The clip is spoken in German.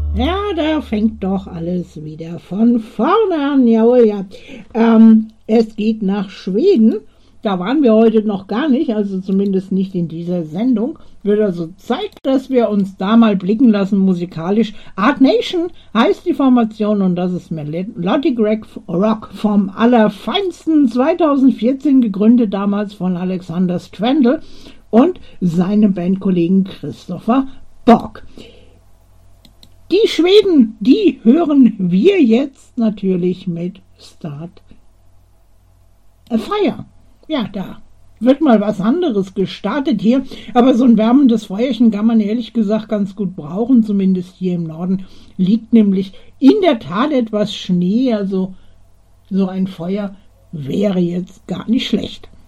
Ja, da fängt doch alles wieder von vorne an. Jawohl, ja. Es geht nach Schweden. Da waren wir heute noch gar nicht, also zumindest nicht in dieser Sendung. Wird also Zeit, dass wir uns da mal blicken lassen musikalisch. Art Nation heißt die Formation und das ist Melodic Rock vom Allerfeinsten, 2014 gegründet, damals von Alexander Strandl und seinem Bandkollegen Christopher Borg. Die Schweden, die hören wir jetzt natürlich mit Start a Fire. Ja, da wird mal was anderes gestartet hier, aber so ein wärmendes Feuerchen kann man ehrlich gesagt ganz gut brauchen, zumindest hier im Norden liegt nämlich in der Tat etwas Schnee, also so ein Feuer wäre jetzt gar nicht schlecht.